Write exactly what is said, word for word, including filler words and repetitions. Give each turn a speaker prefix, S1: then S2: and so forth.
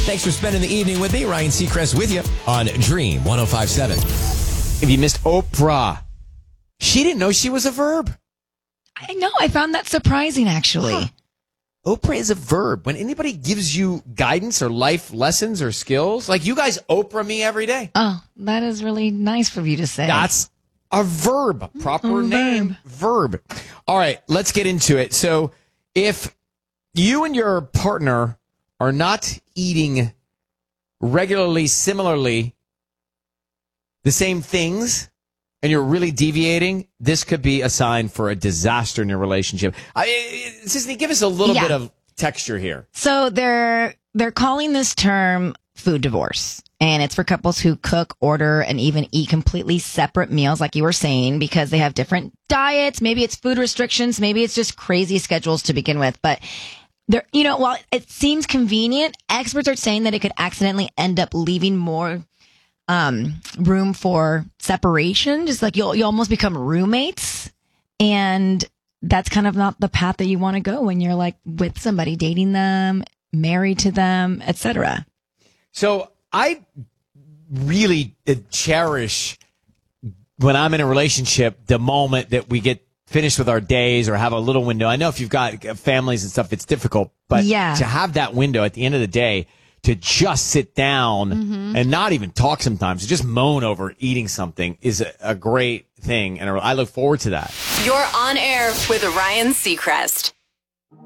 S1: Thanks for spending the evening with me. Ryan Seacrest with you on Dream one oh five point seven. If you missed Oprah, she didn't know she was a verb.
S2: I know. I found that surprising, actually.
S1: Huh. Oprah is a verb. When anybody gives you guidance or life lessons or skills, like you guys Oprah me every day.
S2: Oh, that is really nice for you to say.
S1: That's a verb. Proper
S2: Oh,
S1: name. Verb. All right, let's get into it. So if you and your partner are not eating regularly, similarly, the same things, and you're really deviating, this could be a sign for a disaster in your relationship. I, Sisney, give us a little
S2: Yeah.
S1: bit of texture here.
S2: So they're they're calling this term food divorce. And it's for couples who cook, order, and even eat completely separate meals, like you were saying, because they have different diets. Maybe it's food restrictions. Maybe it's just crazy schedules to begin with. But there, you know, while it seems convenient, experts are saying that it could accidentally end up leaving more um, room for separation. Just like you'll you almost become roommates, and that's kind of not the path that you want to go when you're like with somebody, dating them, married to them, et cetera.
S1: So I really cherish when I'm in a relationship, the moment that we get finished with our days or have a little window. I know if you've got families and stuff, it's difficult, but
S2: Yeah.
S1: to have that window at the end of the day to just sit down
S2: Mm-hmm.
S1: and not even talk sometimes, to just moan over eating something is a, a great thing. And I look forward to that.
S3: You're on air with Ryan Seacrest.